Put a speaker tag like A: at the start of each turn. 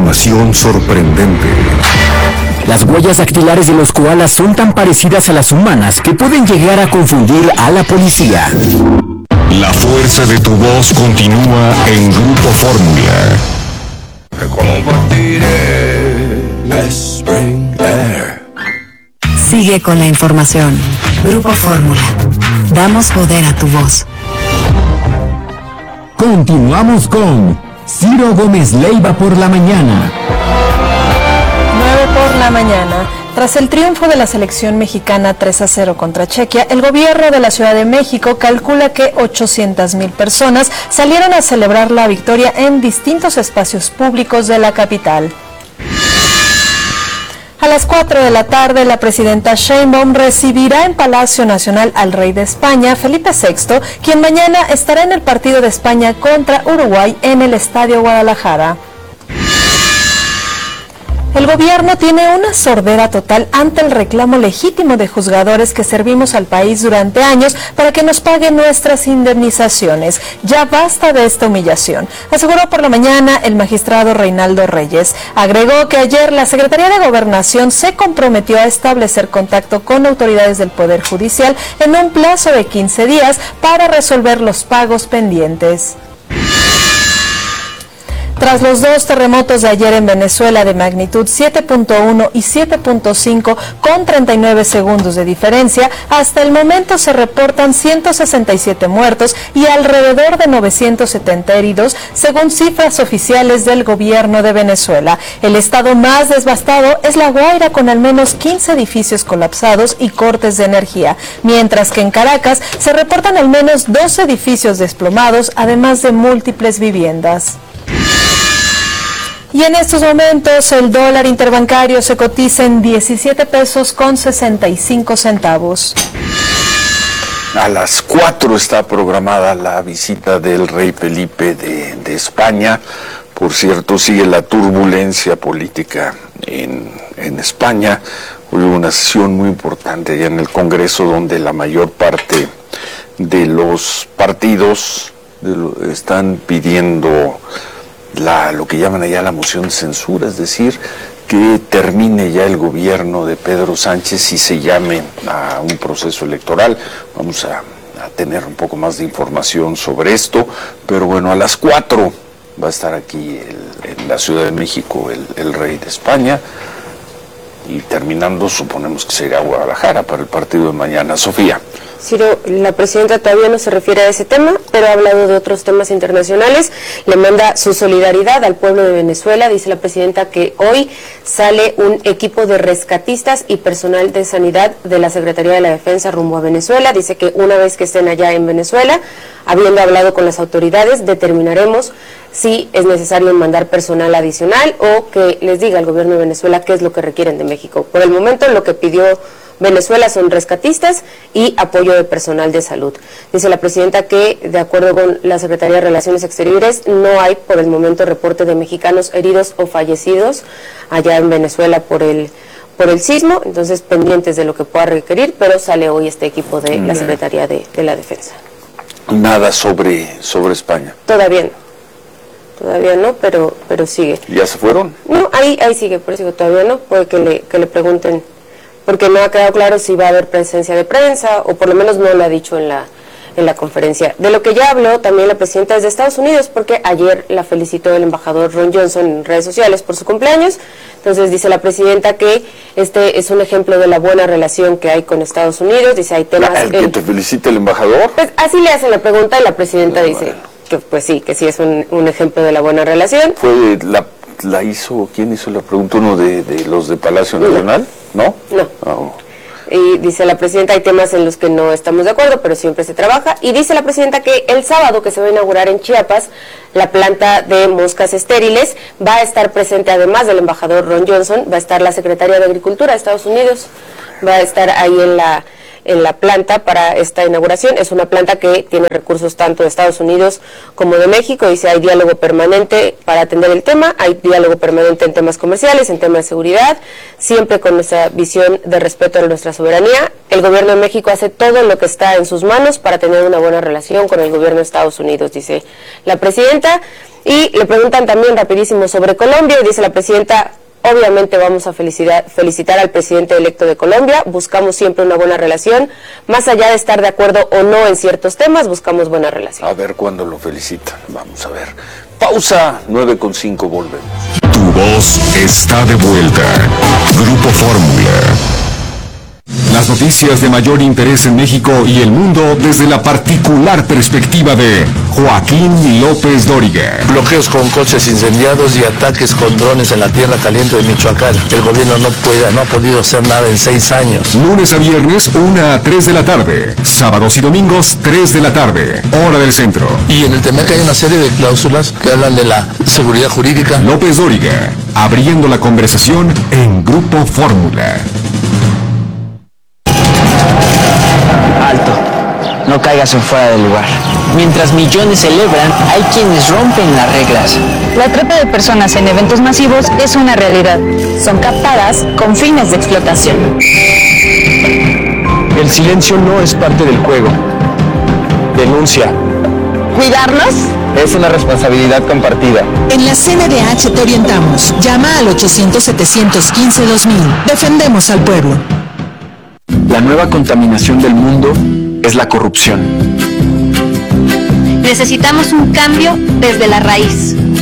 A: información sorprendente.
B: Las huellas dactilares de los koalas son tan parecidas a las humanas que pueden llegar a confundir a la policía.
A: La fuerza de tu voz continúa en Grupo Fórmula.
C: Sigue con la información. Grupo Fórmula. Damos poder a tu voz.
B: Continuamos con Ciro Gómez Leiva por la mañana.
D: 9 por la mañana. Tras el triunfo de la selección mexicana 3-0 contra Chequia, el gobierno de la Ciudad de México calcula que 800,000 personas salieron a celebrar la victoria en distintos espacios públicos de la capital. A las 4 de la tarde, la presidenta Sheinbaum recibirá en Palacio Nacional al rey de España, Felipe VI, quien mañana estará en el partido de España contra Uruguay en el Estadio Guadalajara. El gobierno tiene una sordera total ante el reclamo legítimo de juzgadores que servimos al país durante años para que nos paguen nuestras indemnizaciones. Ya basta de esta humillación, aseguró por la mañana el magistrado Reinaldo Reyes. Agregó que ayer la Secretaría de Gobernación se comprometió a establecer contacto con autoridades del Poder Judicial en un plazo de 15 días para resolver los pagos pendientes. Tras los dos terremotos de ayer en Venezuela de magnitud 7.1 y 7.5 con 39 segundos de diferencia, hasta el momento se reportan 167 muertos y alrededor de 970 heridos, según cifras oficiales del gobierno de Venezuela. El estado más devastado es La Guaira, con al menos 15 edificios colapsados y cortes de energía, mientras que en Caracas se reportan al menos 2 edificios desplomados, además de múltiples viviendas. Y en estos momentos el dólar interbancario se cotiza en 17 pesos con 65 centavos.
E: A las 4 está programada la visita del rey Felipe de España. Por cierto, sigue la turbulencia política en España. Hubo una sesión muy importante allá en el Congreso donde la mayor parte de los partidos están pidiendo lo que llaman allá la moción de censura, es decir, que termine ya el gobierno de Pedro Sánchez y se llame a un proceso electoral. Vamos a tener un poco más de información sobre esto, pero bueno, a las 4 va a estar aquí en la Ciudad de México el rey de España, y terminando suponemos que se irá a Guadalajara para el partido de mañana. Sofía.
F: Ciro, la presidenta todavía no se refiere a ese tema, pero ha hablado de otros temas internacionales. Le manda su solidaridad al pueblo de Venezuela. Dice la presidenta que hoy sale un equipo de rescatistas y personal de sanidad de la Secretaría de la Defensa rumbo a Venezuela. Dice que una vez que estén allá en Venezuela, habiendo hablado con las autoridades, determinaremos si es necesario mandar personal adicional o que les diga al gobierno de Venezuela qué es lo que requieren de México. Por el momento, lo que pidió Venezuela son rescatistas y apoyo de personal de salud. Dice la presidenta que, de acuerdo con la Secretaría de Relaciones Exteriores, no hay por el momento reporte de mexicanos heridos o fallecidos allá en Venezuela por el sismo, entonces pendientes de lo que pueda requerir, pero sale hoy este equipo de la Secretaría de la Defensa.
E: Nada sobre España.
F: Todavía no, pero sigue.
E: ¿Ya se fueron?
F: No, ahí sigue, por eso digo, todavía no, puede que le pregunten, porque no ha quedado claro si va a haber presencia de prensa, o por lo menos no lo ha dicho en la conferencia. De lo que ya habló también la presidenta es de Estados Unidos, porque ayer la felicitó el embajador Ron Johnson en redes sociales por su cumpleaños. Entonces dice la presidenta que este es un ejemplo de la buena relación que hay con Estados Unidos. Dice, hay temas...
E: ¿Que te felicite el embajador?
F: Pues así le hacen la pregunta y la presidenta dice que pues sí, que sí es un ejemplo de la buena relación.
E: ¿Fue quién hizo la pregunta? ¿Uno de los de Palacio Nacional? ¿No?
F: No.
E: Oh.
F: Y dice la presidenta, hay temas en los que no estamos de acuerdo, pero siempre se trabaja. Y dice la presidenta que el sábado que se va a inaugurar en Chiapas la planta de moscas estériles, va a estar presente, además del embajador Ron Johnson, va a estar la secretaria de Agricultura de Estados Unidos, va a estar ahí en la planta para esta inauguración. Es una planta que tiene recursos tanto de Estados Unidos como de México. Dice, hay diálogo permanente para atender el tema, hay diálogo permanente en temas comerciales, en temas de seguridad, siempre con nuestra visión de respeto a nuestra soberanía. El gobierno de México hace todo lo que está en sus manos para tener una buena relación con el gobierno de Estados Unidos, dice la presidenta. Y le preguntan también rapidísimo sobre Colombia, dice la presidenta, obviamente vamos a felicitar al presidente electo de Colombia, buscamos siempre una buena relación, más allá de estar de acuerdo o no en ciertos temas, buscamos buena relación.
E: A ver cuándo lo felicitan, vamos a ver. Pausa, 9:05, volvemos.
A: Tu voz está de vuelta. Grupo Fórmula. Las noticias de mayor interés en México y el mundo desde la particular perspectiva de Joaquín López Dóriga.
G: Bloqueos con coches incendiados y ataques con drones en la tierra caliente de Michoacán. El gobierno no ha podido hacer nada en 6 años.
A: Lunes a viernes, 1 a 3 de la tarde. Sábados y domingos, 3 de la tarde. Hora del centro.
G: Y en el TEMEC hay una serie de cláusulas que hablan de la seguridad jurídica.
A: López Dóriga, abriendo la conversación en Grupo Fórmula.
H: Alto, no caigas en fuera de lugar. Mientras millones celebran, hay quienes rompen las reglas.
I: La trata de personas en eventos masivos es una realidad. Son captadas con fines de explotación.
J: El silencio no es parte del juego. Denuncia.
I: ¿Cuidarnos?
J: Es una responsabilidad compartida.
K: En la CNDH te orientamos. Llama al 800-715-2000. Defendemos al pueblo.
J: La nueva contaminación del mundo es la corrupción.
I: Necesitamos un cambio desde la raíz.